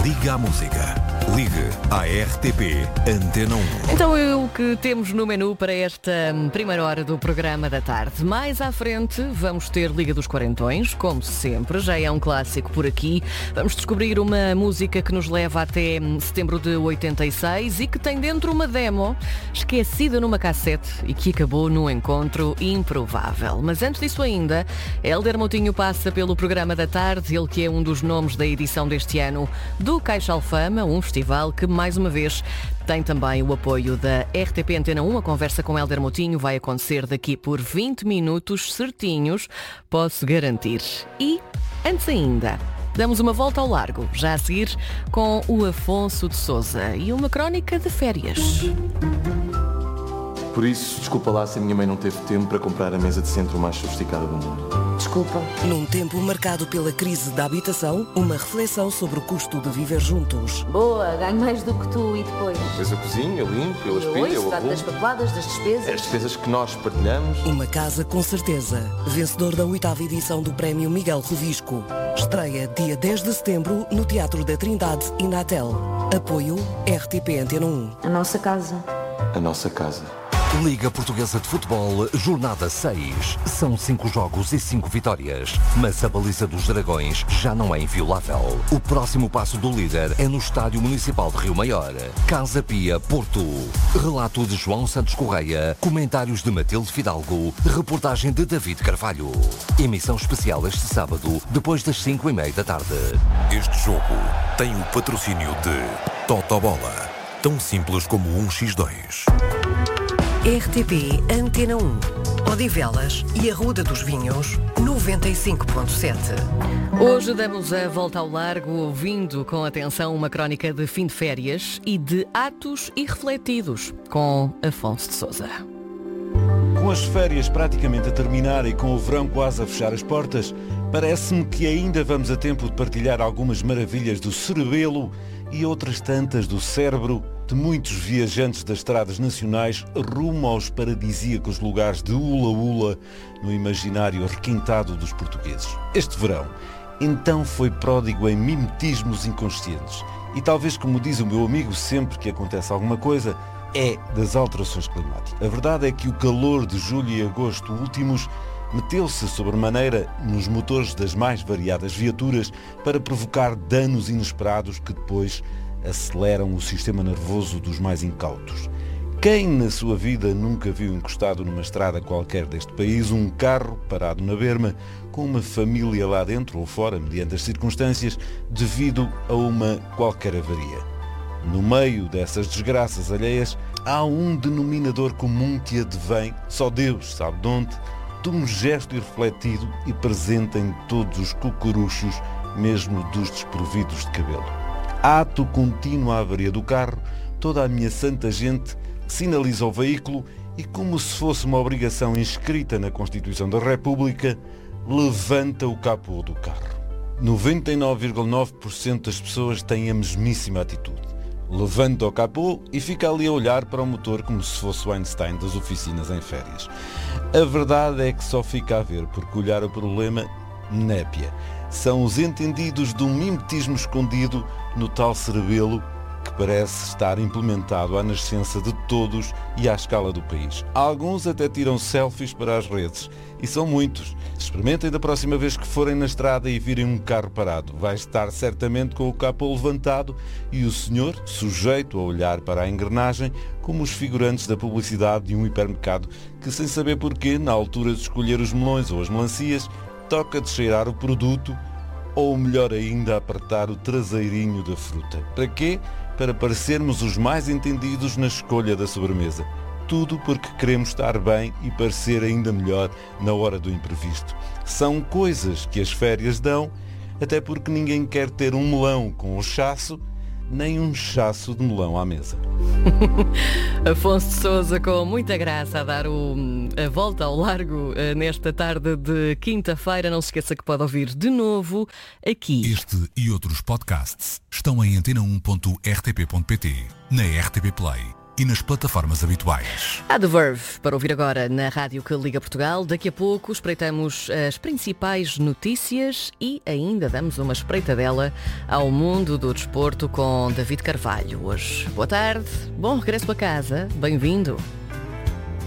Liga à música. Ligue à RTP Antena 1. Então é o que temos no menu para esta primeira hora do programa da tarde. Mais à frente vamos ter Liga dos Quarentões, como sempre, já é um clássico por aqui. Vamos descobrir uma música que nos leva até setembro de 86 e que tem dentro uma demo esquecida numa cassete e que acabou num encontro improvável. Mas antes disso ainda, Hélder Moutinho passa pelo programa da tarde, ele que é um dos nomes da edição deste ano do Caixa Alfama, um festival que, mais uma vez, tem também o apoio da RTP Antena 1. A conversa com Hélder Moutinho vai acontecer daqui por 20 minutos certinhos, posso garantir. E, antes ainda, damos uma volta ao largo, já a seguir, com o Afonso de Sousa e uma crónica de férias. Por isso, desculpa lá se a minha mãe não teve tempo para comprar a mesa de centro mais sofisticada do mundo. Desculpa. Num tempo marcado pela crise da habitação, uma reflexão sobre o custo de viver juntos. Boa, ganho mais do que tu e depois? Depois eu cozinho, eu limpo, eu aspiro, eu trato arrumo. das papeladas, das despesas. As despesas que nós partilhamos. Uma casa com certeza. Vencedor da 8ª edição do Prémio Miguel Rovisco. Estreia dia 10 de setembro no Teatro da Trindade e na Atel. Apoio RTP Antena 1. A nossa casa. A nossa casa. Liga Portuguesa de Futebol, jornada 6. São 5 jogos e 5 vitórias. Mas a baliza dos Dragões já não é inviolável. O próximo passo do líder é no Estádio Municipal de Rio Maior. Casa Pia, Porto. Relato de João Santos Correia. Comentários de Matilde Fidalgo. Reportagem de David Carvalho. Emissão especial este sábado, depois das 5:30 da tarde. Este jogo tem o patrocínio de Totobola. Tão simples como 1x2. RTP Antena 1. Odivelas e Arruda dos Vinhos, 95.7. Hoje damos a volta ao largo, ouvindo com atenção uma crónica de fim de férias e de atos irrefletidos, com Afonso de Sousa. Com as férias praticamente a terminar e com o verão quase a fechar as portas, parece-me que ainda vamos a tempo de partilhar algumas maravilhas do cerebelo e outras tantas do cérebro de muitos viajantes das estradas nacionais rumo aos paradisíacos lugares de Ula-Ula no imaginário requintado dos portugueses. Este verão, então, foi pródigo em mimetismos inconscientes. E talvez, como diz o meu amigo sempre que acontece alguma coisa, é das alterações climáticas. A verdade é que o calor de julho e agosto últimos meteu-se sobremaneira nos motores das mais variadas viaturas para provocar danos inesperados que depois aceleram o sistema nervoso dos mais incautos. Quem na sua vida nunca viu encostado numa estrada qualquer deste país um carro parado na berma com uma família lá dentro ou fora, mediante as circunstâncias, devido a uma qualquer avaria? No meio dessas desgraças alheias, há um denominador comum que advém, só Deus sabe de onde, de um gesto irrefletido e presente em todos os cocoruchos, mesmo dos desprovidos de cabelo. Ato contínuo à avaria do carro, toda a minha santa gente sinaliza o veículo e, como se fosse uma obrigação inscrita na Constituição da República, levanta o capô do carro. 99,9% das pessoas têm a mesmíssima atitude. Levanta o capô e fica ali a olhar para o motor como se fosse o Einstein das oficinas em férias. A verdade é que só fica a ver, porque olhar o problema, népia. São os entendidos de um mimetismo escondido no tal cerebelo que parece estar implementado à nascença de todos e à escala do país. Alguns até tiram selfies para as redes, e são muitos. Experimentem da próxima vez que forem na estrada e virem um carro parado. Vai estar certamente com o capô levantado e o senhor sujeito a olhar para a engrenagem como os figurantes da publicidade de um hipermercado que, sem saber porquê, na altura de escolher os melões ou as melancias, toca de cheirar o produto ou, melhor ainda, apertar o traseirinho da fruta. Para quê? Para parecermos os mais entendidos na escolha da sobremesa. Tudo porque queremos estar bem e parecer ainda melhor na hora do imprevisto. São coisas que as férias dão, até porque ninguém quer ter um melão com o chasso, nem um chasso de melão à mesa. Afonso de Sousa, com muita graça, a dar a volta ao largo nesta tarde de quinta-feira. Não se esqueça que pode ouvir de novo aqui. Este e outros podcasts estão em antena1.rtp.pt, na RTP Play e nas plataformas habituais. Há The Verve para ouvir agora na Rádio que Liga Portugal. Daqui a pouco espreitamos as principais notícias e ainda damos uma espreitadela ao mundo do desporto com David Carvalho hoje. Boa tarde, bom regresso a casa, bem-vindo.